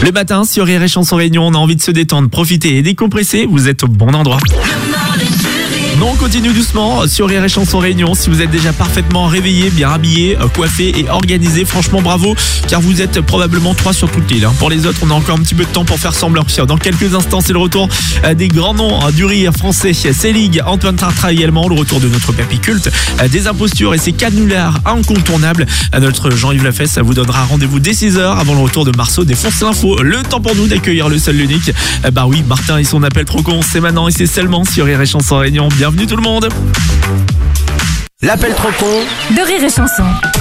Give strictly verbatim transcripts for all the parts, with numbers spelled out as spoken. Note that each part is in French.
Le matin, sur Rire et Chanson Réunion, on a envie de se détendre, profiter et décompresser. Vous êtes au bon endroit. Non, on continue doucement sur Rire et Chanson Réunion. Si vous êtes déjà parfaitement réveillé, bien habillé, coiffé et organisé, franchement bravo, car vous êtes probablement trois sur toute l'île. Pour les autres, on a encore un petit peu de temps pour faire semblant. Dans quelques instants, c'est le retour des grands noms du rire français. Célig, Antoine Tartra également, le retour de notre papy culte, des impostures et ses canulars incontournables. Notre Jean-Yves Lafesse vous donnera rendez-vous dès six heures avant le retour de Marceau des Fonce l'info. Le temps pour nous d'accueillir le seul l'unique. Bah oui, Martin et son appel trop con, c'est maintenant et c'est seulement sur Rire et Chanson Réunion. Bienvenue tout le monde. L'appel trop con de Rire et Chanson.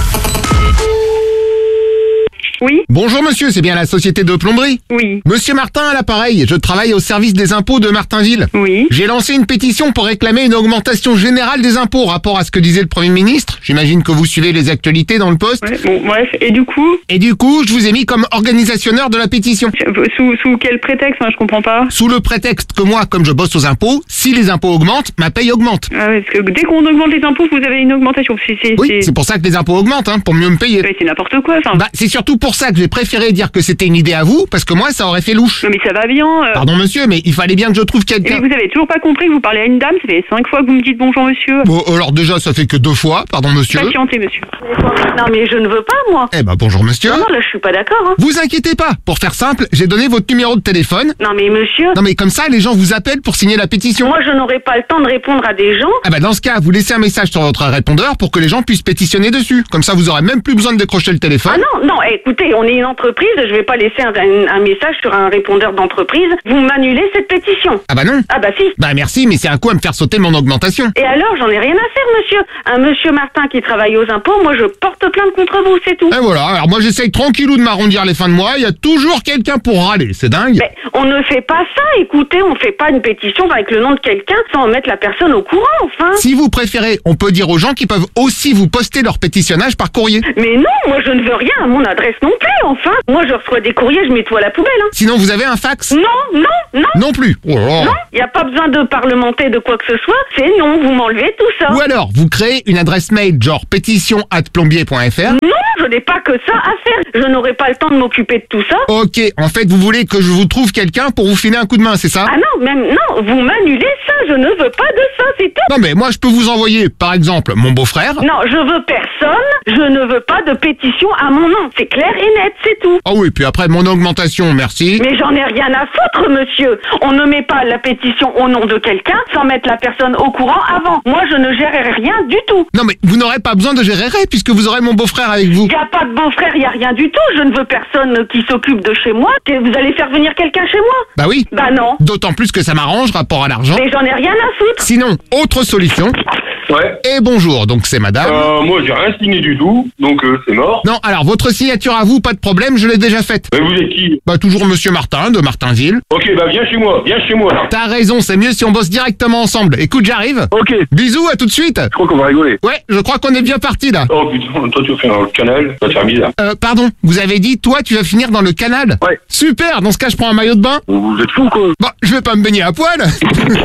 Oui. Bonjour monsieur, c'est bien la société de plomberie? Oui. Monsieur Martin à l'appareil, je travaille au service des impôts de Martinville. Oui. J'ai lancé une pétition pour réclamer une augmentation générale des impôts, rapport à ce que disait le Premier ministre. J'imagine que vous suivez les actualités dans le poste. Ouais, bon, bref, et du coup Et du coup, je vous ai mis comme organisationneur de la pétition. Sous, sous quel prétexte, hein, je comprends pas. Sous le prétexte que moi, comme je bosse aux impôts, si les impôts augmentent, ma paye augmente. Ah ouais, parce que dès qu'on augmente les impôts, vous avez une augmentation. C'est, c'est, Oui, c'est... c'est pour ça que les impôts augmentent, hein, pour mieux me payer. Ouais, c'est n'importe quoi, ça. Bah, c'est surtout pour ça que j'ai préféré dire que c'était une idée à vous, parce que moi, ça aurait fait louche. Non mais ça va bien. euh. Pardon monsieur, mais il fallait bien que je trouve Et quelqu'un. mais vous avez toujours pas compris que vous parlez à une dame, ça fait cinq fois que vous me dites bonjour monsieur. Bon, alors déjà, ça fait que deux fois, pardon monsieur. Patientez monsieur. Non mais je ne veux pas moi. Eh ben bonjour monsieur. Non non là je suis pas d'accord. Hein. Vous inquiétez pas, pour faire simple, j'ai donné votre numéro de téléphone. Non mais monsieur, Non mais comme ça, les gens vous appellent pour signer la pétition. moi je n'aurai pas le temps de répondre à des gens. Ah bah dans ce cas, vous laissez un message sur votre répondeur pour que les gens puissent pétitionner dessus. Comme ça, vous aurez même plus besoin de décrocher le Ah téléphone. non non, écoutez, on est une entreprise, je vais pas laisser un, un- un message sur un répondeur d'entreprise. Vous m'annulez cette pétition. Ah bah non. Ah bah si. Bah merci, mais c'est un coup à me faire sauter mon augmentation. Et alors j'en ai rien à faire monsieur. Un monsieur Martin qui travaille aux impôts, moi je porte plainte contre vous, c'est tout. Et voilà, alors moi j'essaye tranquillou de m'arrondir les fins de mois, il y a toujours quelqu'un pour râler, c'est dingue. Mais on ne fait pas ça, écoutez, on fait pas une pétition avec le nom de quelqu'un sans mettre la personne au courant, enfin. Si vous préférez, on peut dire aux gens qu'ils peuvent aussi vous poster leur pétitionnage par courrier. Mais non, moi je ne veux rien à mon adresse non plus, enfin. Moi je reçois des courriers, je mets tout à la poubelle, hein. Sinon vous avez un fax? Non, non, non. Non plus. Oh là là. Non, il n'y a pas besoin de parlementer de quoi que ce soit. C'est non, vous m'enlevez tout ça. Ou alors, vous créez une adresse mail genre pétition arobase plombier point f r. Non, je n'ai pas que ça à faire. Je n'aurai pas le temps de m'occuper de tout ça. Ok, en fait, vous voulez que je vous trouve quelqu'un pour vous filer un coup de main, c'est ça? Ah non, même non, vous m'annulez ça. Je ne veux pas de ça, c'est tout. Non mais moi je peux vous envoyer, par exemple, mon beau-frère. Non, je veux personne. Je ne veux pas de pétition à mon nom. C'est clair et net, c'est tout. Ah oui, puis après mon augmentation, merci. Mais j'en ai rien à foutre, monsieur. On ne met pas la pétition au nom de quelqu'un sans mettre la personne au courant avant. Moi, je ne gérerai rien du tout. Non mais vous n'aurez pas besoin de gérer puisque vous aurez mon beau-frère avec vous. Il n'y a pas de beau-frère, il n'y a rien du tout. Je ne veux personne qui s'occupe de chez moi. Que vous allez faire venir quelqu'un chez moi? Bah oui. Bah non. D'autant plus que ça m'arrange, rapport à l'argent. Mais j'en ai rien à foutre. Sinon, autre solution. Ouais. Et bonjour, donc c'est madame. Euh, moi, j'ai rien signé du tout, donc euh, c'est mort. Non, alors votre signature à vous, pas de problème, je l'ai déjà faite. Mais vous êtes qui? Bah toujours monsieur Martin, de Martinville. Ok, bah viens chez moi, viens chez moi, là. T'as raison, c'est mieux si on bosse directement ensemble. Écoute, j'arrive. Ok, Bisous, à tout de suite. je crois qu'on va rigoler. Ouais, je crois qu'on est bien parti là. Oh putain, toi tu vas faire dans le canal, ça va te faire bizarre. Euh, pardon, vous avez dit, toi, tu vas finir dans le canal? Ouais. Super, dans ce cas, je prends un maillot de bain. Vous êtes fous, quoi. Bon, je vais pas me baigner à poil.